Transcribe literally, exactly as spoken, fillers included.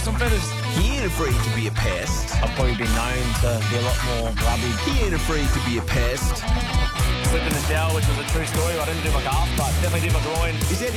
some fellas. He ain't afraid to be a pest. I've probably been known to be a lot more grubby. He ain't afraid to be a pest. Slipped in the shower, which was a true story. I didn't do my calf, but definitely did my groin. Is that